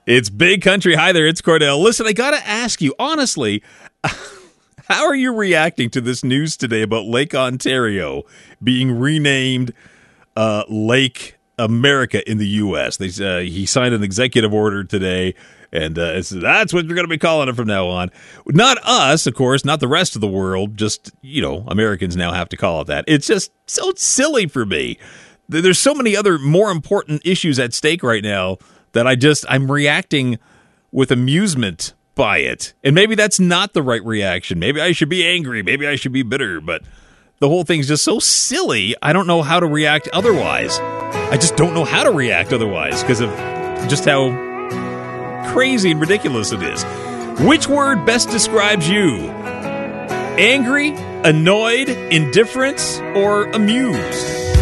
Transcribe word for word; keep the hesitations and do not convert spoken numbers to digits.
It's Big Country. Hi there, it's Cordell. Listen, I got to ask you, honestly, how are you reacting to this news today about Lake Ontario being renamed uh, Lake America in the U S? They, uh, he signed an executive order today, and uh, it's, that's what you're going to be calling it from now on. Not us, of course, not the rest of the world, just, you know, Americans now have to call it that. It's just so silly for me. There's so many other more important issues at stake right now that I just, I'm reacting with amusement by it. And maybe that's not the right reaction. Maybe I should be angry. Maybe I should be bitter. But the whole thing's just so silly, I don't know how to react otherwise. I just don't know how to react otherwise because of just how crazy and ridiculous it is. Which word best describes you? Angry, annoyed, indifferent, or amused?